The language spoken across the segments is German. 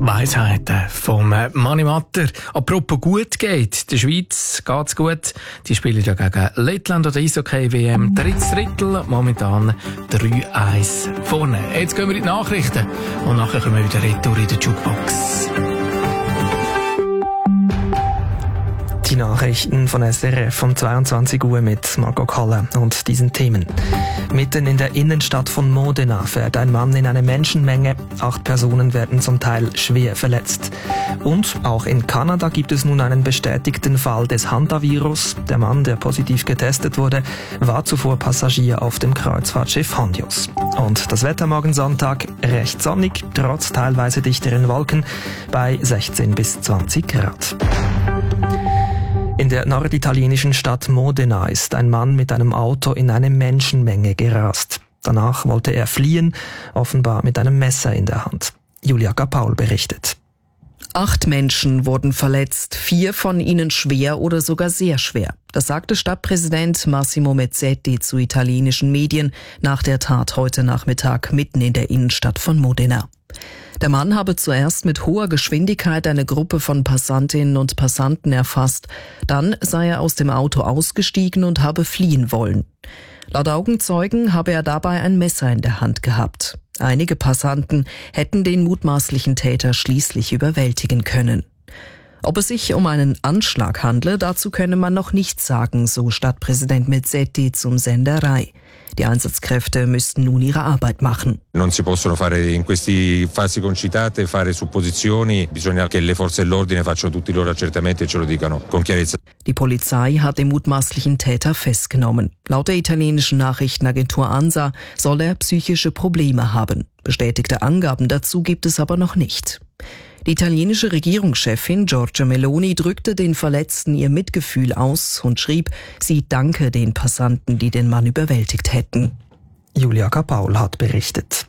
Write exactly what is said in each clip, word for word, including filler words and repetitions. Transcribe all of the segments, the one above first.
Weisheiten vom Mani Matter. Apropos gut geht, der Schweiz geht's gut. Die spielen ja gegen Lettland oder Eishockey-W M. Drittes Drittel, momentan drei eins vorne. Jetzt gehen wir in die Nachrichten und nachher kommen wir wieder retour in die Jukebox. Die Nachrichten von S R F um zweiundzwanzig Uhr mit Marco Koller und diesen Themen. Mitten in der Innenstadt von Modena fährt ein Mann in eine Menschenmenge. Acht Personen werden zum Teil schwer verletzt. Und auch in Kanada gibt es nun einen bestätigten Fall des Hantavirus. Der Mann, der positiv getestet wurde, war zuvor Passagier auf dem Kreuzfahrtschiff Hondios. Und das Wetter morgen Sonntag recht sonnig, trotz teilweise dichteren Wolken, bei sechzehn bis zwanzig Grad. In der norditalienischen Stadt Modena ist ein Mann mit einem Auto in eine Menschenmenge gerast. Danach wollte er fliehen, offenbar mit einem Messer in der Hand. Julia Paul berichtet. Acht Menschen wurden verletzt, vier von ihnen schwer oder sogar sehr schwer. Das sagte Stadtpräsident Massimo Mezzetti zu italienischen Medien nach der Tat heute Nachmittag mitten in der Innenstadt von Modena. Der Mann habe zuerst mit hoher Geschwindigkeit eine Gruppe von Passantinnen und Passanten erfasst. Dann sei er aus dem Auto ausgestiegen und habe fliehen wollen. Laut Augenzeugen habe er dabei ein Messer in der Hand gehabt. Einige Passanten hätten den mutmaßlichen Täter schließlich überwältigen können. Ob es sich um einen Anschlag handle, dazu könne man noch nichts sagen, so Stadtpräsident Mezzetti zum Sender Rai. Die Einsatzkräfte müssten nun ihre Arbeit machen. Non si possono fare in queste fasi concitate fare supposizioni, bisogna che le forze dell'ordine facciano tutti i loro accertamenti e ce lo dicano con chiarezza. Die Polizei hat den mutmaßlichen Täter festgenommen. Laut der italienischen Nachrichtenagentur ANSA soll er psychische Probleme haben. Bestätigte Angaben dazu gibt es aber noch nicht. Die italienische Regierungschefin Giorgia Meloni drückte den Verletzten ihr Mitgefühl aus und schrieb, sie danke den Passanten, die den Mann überwältigt hätten. Julia Paul hat berichtet.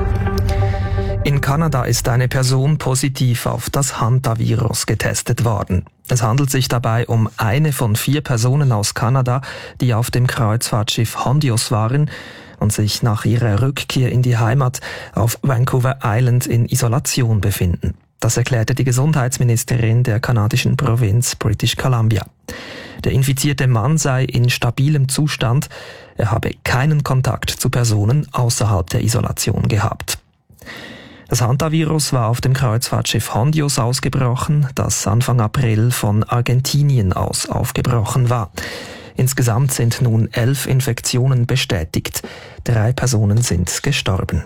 In Kanada ist eine Person positiv auf das Hantavirus getestet worden. Es handelt sich dabei um eine von vier Personen aus Kanada, die auf dem Kreuzfahrtschiff Hondios waren und sich nach ihrer Rückkehr in die Heimat auf Vancouver Island in Isolation befinden. Das erklärte die Gesundheitsministerin der kanadischen Provinz British Columbia. Der infizierte Mann sei in stabilem Zustand, er habe keinen Kontakt zu Personen außerhalb der Isolation gehabt. Das Hantavirus war auf dem Kreuzfahrtschiff Hondios ausgebrochen, das Anfang April von Argentinien aus aufgebrochen war. Insgesamt sind nun elf Infektionen bestätigt. Drei Personen sind gestorben.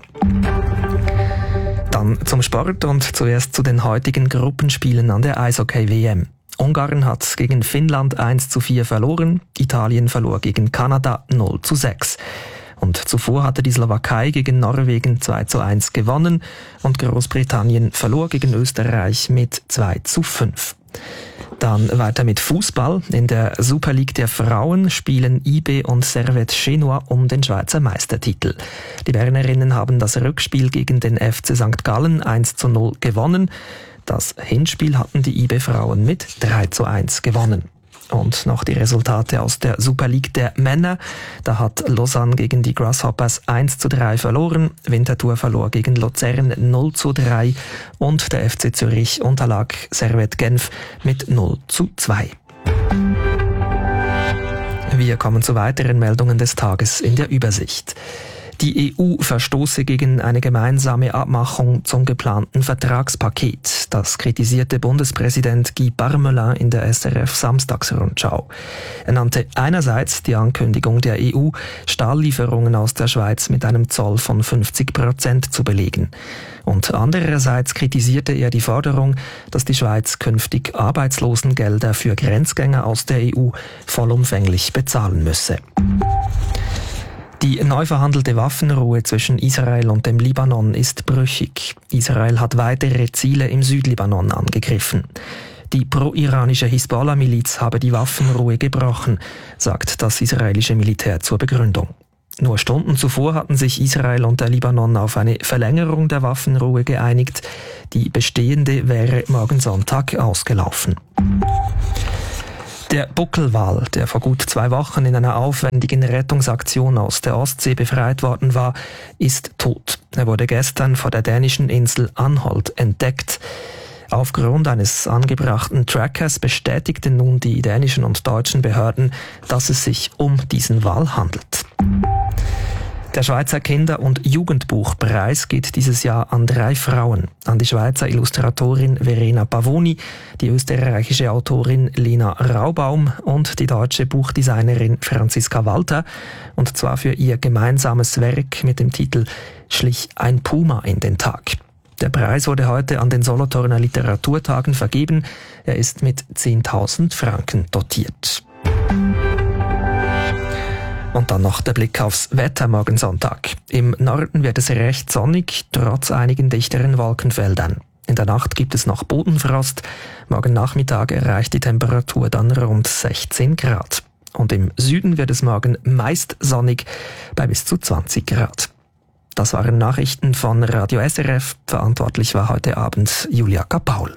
Dann zum Sport und zuerst zu den heutigen Gruppenspielen an der Eishockey-W M. Ungarn hat gegen Finnland eins zu vier verloren, Italien verlor gegen Kanada null zu sechs. Und zuvor hatte die Slowakei gegen Norwegen zwei zu eins gewonnen und Großbritannien verlor gegen Österreich mit zwei zu fünf. Dann weiter mit Fußball. In der Super League der Frauen spielen I B und Servette Genua um den Schweizer Meistertitel. Die Bernerinnen haben das Rückspiel gegen den F C Sankt Gallen eins zu null gewonnen. Das Hinspiel hatten die I B-Frauen mit drei zu eins gewonnen. Und noch die Resultate aus der Super League der Männer. Da hat Lausanne gegen die Grasshoppers eins zu drei verloren, Winterthur verlor gegen Luzern null zu drei und der F C Zürich unterlag Servette Genf mit null zu zwei. Wir kommen zu weiteren Meldungen des Tages in der Übersicht. Die E U verstoße gegen eine gemeinsame Abmachung zum geplanten Vertragspaket. Das kritisierte Bundespräsident Guy Parmelin in der S R F Samstagsrundschau. Er nannte einerseits die Ankündigung der E U, Stahllieferungen aus der Schweiz mit einem Zoll von fünfzig Prozent zu belegen. Und andererseits kritisierte er die Forderung, dass die Schweiz künftig Arbeitslosengelder für Grenzgänger aus der E U vollumfänglich bezahlen müsse. Die neu verhandelte Waffenruhe zwischen Israel und dem Libanon ist brüchig. Israel hat weitere Ziele im Südlibanon angegriffen. Die pro-iranische Hisbollah-Miliz habe die Waffenruhe gebrochen, sagt das israelische Militär zur Begründung. Nur Stunden zuvor hatten sich Israel und der Libanon auf eine Verlängerung der Waffenruhe geeinigt. Die bestehende wäre morgen Sonntag ausgelaufen. Der Buckelwal, der vor gut zwei Wochen in einer aufwendigen Rettungsaktion aus der Ostsee befreit worden war, ist tot. Er wurde gestern vor der dänischen Insel Anholt entdeckt. Aufgrund eines angebrachten Trackers bestätigten nun die dänischen und deutschen Behörden, dass es sich um diesen Wal handelt. Der Schweizer Kinder- und Jugendbuchpreis geht dieses Jahr an drei Frauen. An die Schweizer Illustratorin Verena Pavoni, die österreichische Autorin Lena Raubaum und die deutsche Buchdesignerin Franziska Walter. Und zwar für ihr gemeinsames Werk mit dem Titel »Schlich ein Puma in den Tag«. Der Preis wurde heute an den Solothurner Literaturtagen vergeben. Er ist mit zehntausend Franken dotiert. Und dann noch der Blick aufs Wetter morgen Sonntag. Im Norden wird es recht sonnig, trotz einigen dichteren Wolkenfeldern. In der Nacht gibt es noch Bodenfrost. Morgen Nachmittag erreicht die Temperatur dann rund sechzehn Grad. Und im Süden wird es morgen meist sonnig bei bis zu zwanzig Grad. Das waren Nachrichten von Radio S R F. Verantwortlich war heute Abend Julia Kapaul.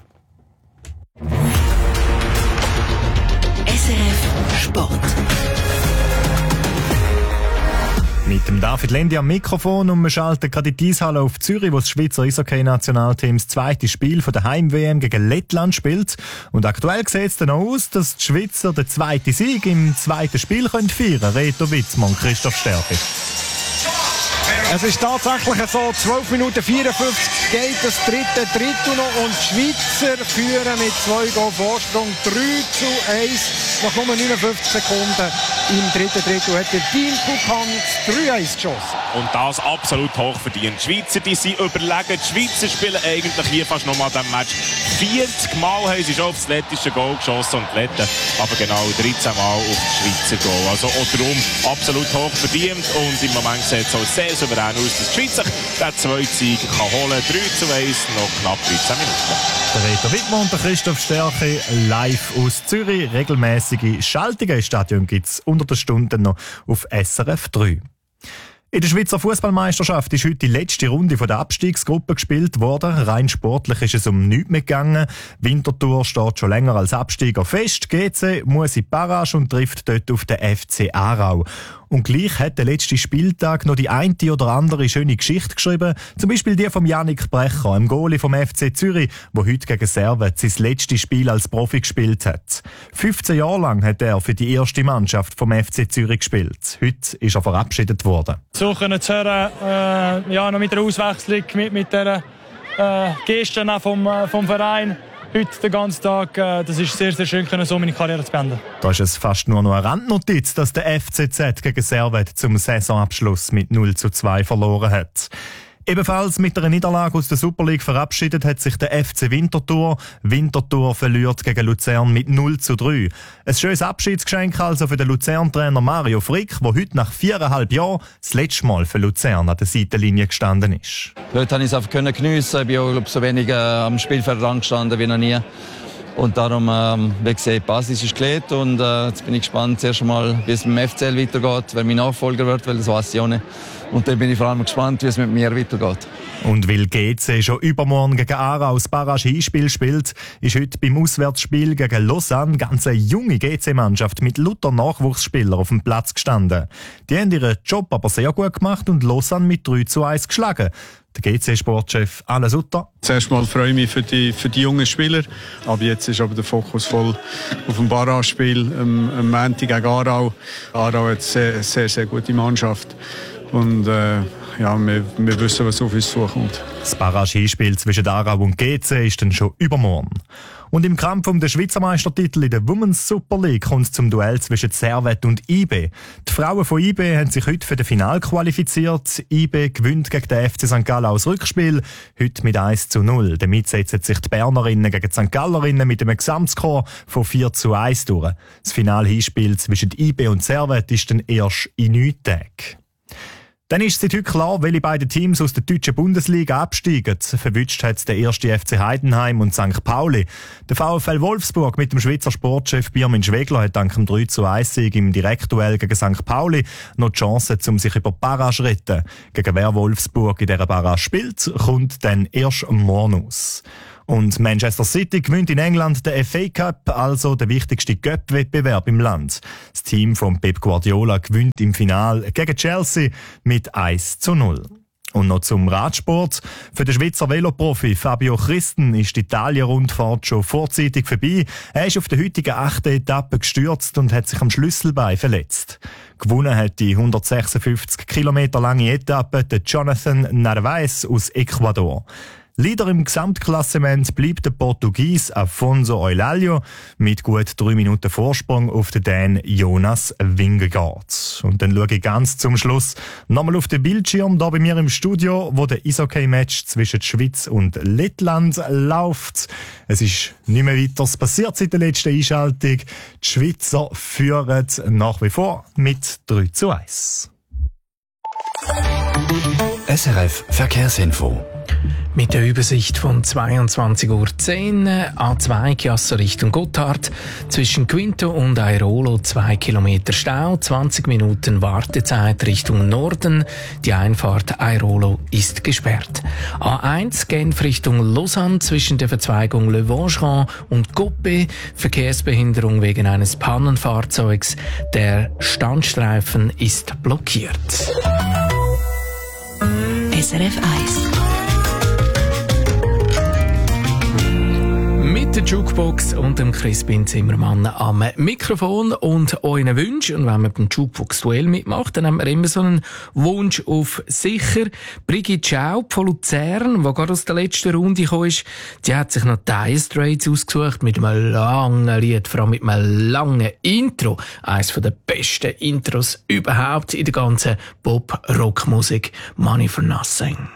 S R F Sport. Mit dem David Lendi am Mikrofon und wir schalten gerade in die Eishalle auf Zürich, wo das Schweizer Eishockey-Nationalteam das zweite Spiel von der Heim-W M gegen Lettland spielt. Und aktuell sieht es dann aus, dass die Schweizer den zweiten Sieg im zweiten Spiel feiern können. Reto Witzmann, Christoph Stärke. Es ist tatsächlich so, zwölf Minuten vierundfünfzig geht das dritte Drittel noch und die Schweizer führen mit zwei Goal Vorsprung drei zu eins. Nach nur neunundfünfzig Sekunden im dritten Drittel hat der Team Kukan drei eins geschossen. Und das absolut hoch verdient. Die Schweizer, die sind überlegen. Die Schweizer spielen eigentlich hier fast nochmal diesen Match. vierzig Mal haben sie schon aufs lettische Goal geschossen und die Letten aber genau dreizehn Mal auf das Schweizer Goal. Also auch darum absolut hoch verdient und im Moment sieht es auch sehr souverän aus, dass die Schweizer den zweiten Sieg kann holen. drei zu eins, noch knapp dreizehn Minuten. Der Reto Wittmann und der Christoph Stärke live aus Zürich. Regelmäßige Schaltungen im Stadion gibt es unter der Stunde noch auf S R F drei. In der Schweizer Fußballmeisterschaft ist heute die letzte Runde von der Abstiegsgruppe gespielt worden. Rein sportlich ist es um nichts mehr gegangen. Winterthur steht schon länger als Absteiger fest. G C muss in die Barrage und trifft dort auf den F C Aarau. Und gleich hat der letzte Spieltag noch die eine oder andere schöne Geschichte geschrieben. Zum Beispiel die von Yannick Brecher, einem Goalie vom F C Zürich, der heute gegen Servet sein letztes Spiel als Profi gespielt hat. fünfzehn Jahre lang hat er für die erste Mannschaft vom F C Zürich gespielt. Heute ist er verabschiedet worden. So können zu hören, äh, ja, noch mit der Auswechslung, mit, mit der äh, Gesten vom, äh, vom Verein. Heute den ganzen Tag, äh, das ist sehr, sehr schön, so meine Karriere zu beenden. Da ist es fast nur noch eine Randnotiz, dass der F C Z gegen Servet zum Saisonabschluss mit null zu zwei verloren hat. Ebenfalls mit einer Niederlage aus der Super League verabschiedet hat sich der F C Winterthur. Winterthur verliert gegen Luzern mit null zu drei. Ein schönes Abschiedsgeschenk also für den Luzern-Trainer Mario Frick, der heute nach viereinhalb Jahren das letzte Mal für Luzern an der Seitenlinie gestanden ist. Heute konnte ich es einfach geniessen. Ich bin auch glaub, so wenig äh, am Spielfeldrand gestanden wie noch nie. Und darum, ähm, wie gesagt, die Basis ist gelegt und äh, jetzt bin ich gespannt, zuerst einmal, wie es mit dem F C L weitergeht, wer mein Nachfolger wird, weil das weiß ich auch nicht. Und dann bin ich vor allem gespannt, wie es mit mir weitergeht. Und weil G C schon übermorgen gegen Aarau das Barrage-Hinspiel spielt, ist heute beim Auswärtsspiel gegen Lausanne ganz eine junge G C-Mannschaft mit lauter Nachwuchsspielern auf dem Platz gestanden. Die haben ihren Job aber sehr gut gemacht und Lausanne mit drei zu eins geschlagen. Der G C-Sportchef Alain Sutter. Zuerst mal freue ich mich für die, für die jungen Spieler, aber jetzt ist aber der Fokus voll auf dem Barrage-Spiel am, am Montag gegen Aarau. Aarau hat eine sehr, sehr, sehr gute Mannschaft und äh, ja, wir, wir wissen, was auf uns zukommt. Das Barrage-Hinspiel zwischen Aarau und G C ist dann schon übermorgen. Und im Kampf um den Schweizer Meistertitel in der Women's Super League kommt es zum Duell zwischen Servet und I B. Die Frauen von I B haben sich heute für das Finale qualifiziert. I B gewinnt gegen den F C Sankt Gallen aus Rückspiel, heute mit eins zu null. Damit setzen sich die Bernerinnen gegen die Sankt Gallerinnen mit einem Gesamtscore von vier zu eins durch. Das Finalhinspiel zwischen I B und Servet ist dann erst in neun Tagen. Dann ist seit heute klar, welche beiden Teams aus der deutschen Bundesliga absteigen. Verwünscht hat der erste F C Heidenheim und Sankt Pauli. Der VfL Wolfsburg mit dem Schweizer Sportchef Birmin Schwegler hat dank dem drei zu eins Sieg im Direktduell gegen Sankt Pauli noch die Chance, um sich über die Barrage zu retten. Gegen wer Wolfsburg in dieser Barrage spielt, kommt dann erst morgen aus. Und Manchester City gewinnt in England den F A Cup, also der wichtigste Cup-Wettbewerb im Land. Das Team von Pep Guardiola gewinnt im Finale gegen Chelsea mit eins zu null. Und noch zum Radsport. Für den Schweizer Veloprofi Fabio Christen ist die Italien-Rundfahrt schon vorzeitig vorbei. Er ist auf der heutigen achten Etappe gestürzt und hat sich am Schlüsselbein verletzt. Gewonnen hat die hundertsechsundfünfzig Kilometer lange Etappe der Jonathan Narvaez aus Ecuador. Leader im Gesamtklassement bleibt der Portugies Afonso Eulalio mit gut drei Minuten Vorsprung auf den Dän Jonas Vingegaard. Und dann schaue ich ganz zum Schluss nochmal auf den Bildschirm da bei mir im Studio, wo der Eishockey-Match zwischen Schweiz und Lettland läuft. Es ist nicht mehr weiter passiert seit der letzten Einschaltung. Die Schweizer führen nach wie vor mit drei zu eins. S R F Verkehrsinfo. Mit der Übersicht von zweiundzwanzig Uhr zehn, A zwei Chiasso Richtung Gotthard, zwischen Quinto und Airolo zwei Kilometer Stau, zwanzig Minuten Wartezeit Richtung Norden, die Einfahrt Airolo ist gesperrt. A eins Genf Richtung Lausanne zwischen der Verzweigung Le Vacheron und Coppet, Verkehrsbehinderung wegen eines Pannenfahrzeugs, der Standstreifen ist blockiert. S R F eins. Mit der Jukebox und dem Crispin Zimmermann am Mikrofon und euren Wünschen. Und wenn man beim Jukebox-Duell mitmacht, dann haben wir immer so einen Wunsch auf sicher. Brigitte Schaub von Luzern, die gerade aus der letzten Runde gekommen ist, die hat sich noch Dire Straits ausgesucht mit einem langen Lied, vor allem mit einem langen Intro. Eines der besten Intros überhaupt in der ganzen Pop-Rock-Musik. Money for Nothing.